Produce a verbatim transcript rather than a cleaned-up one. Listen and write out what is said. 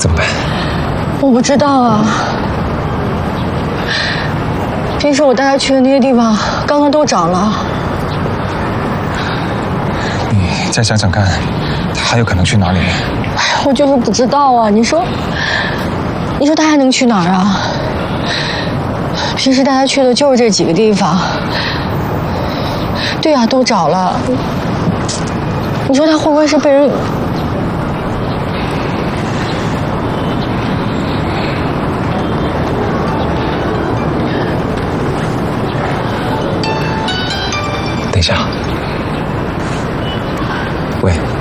怎么办？ 我不知道啊。平时我带他去的那些地方，刚刚都找了。 你再想想看，他还有可能去哪里？ 哎，我就是不知道啊。你说，你说他还能去哪儿啊？平时带他去的就是这几个地方。对啊，都找了。你说他会不会是被人？ 等一下，喂。